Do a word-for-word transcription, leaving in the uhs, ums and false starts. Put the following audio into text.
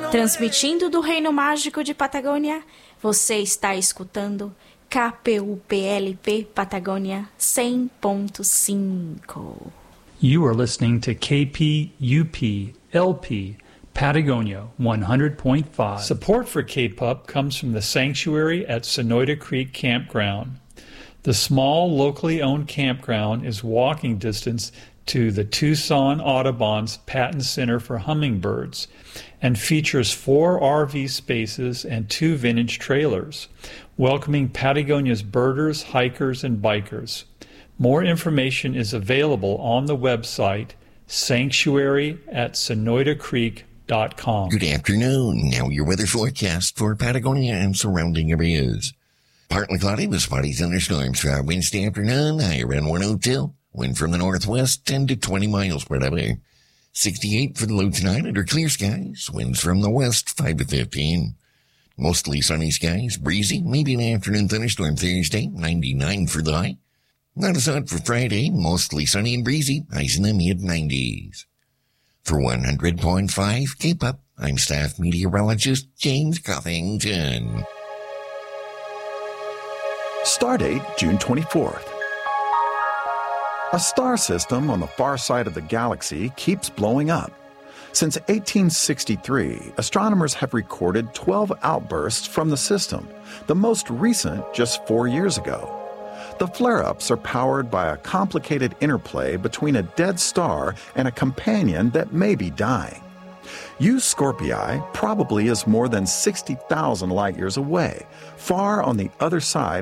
Transmitindo do Reino Mágico de Patagônia, você está escutando K P U P L P Patagônia cem ponto cinco. You are listening to K P U P L P Patagonia one hundred point five. Support for K P U P comes from the sanctuary at Sonoyta Creek Campground. The small, locally owned campground is walking distance to the Tucson Audubon's Patton Center for Hummingbirds and features four R V spaces and two vintage trailers, welcoming Patagonia's birders, hikers, and bikers. More information is available on the website sanctuary at sonoyta creek dot com. Good afternoon. Now your weather forecast for Patagonia and surrounding areas. Partly cloudy with spotty thunderstorms for Wednesday afternoon, high around one oh two. Wind from the northwest, ten to twenty miles per hour. sixty-eight for the low tonight under clear skies. Winds from the west, five to fifteen. Mostly sunny skies, breezy, maybe an afternoon thunderstorm Thursday, ninety-nine for the high. Not as hot for Friday, mostly sunny and breezy, highs in the mid-nineties. For one hundred point five K P U P, I'm staff meteorologist James Coffington. Stardate June twenty-fourth. A star system on the far side of the galaxy keeps blowing up. Since eighteen sixty-three, astronomers have recorded twelve outbursts from the system, the most recent just four years ago. The flare-ups are powered by a complicated interplay between a dead star and a companion that may be dying. U Scorpii probably is more than sixty thousand light-years away, far on the other side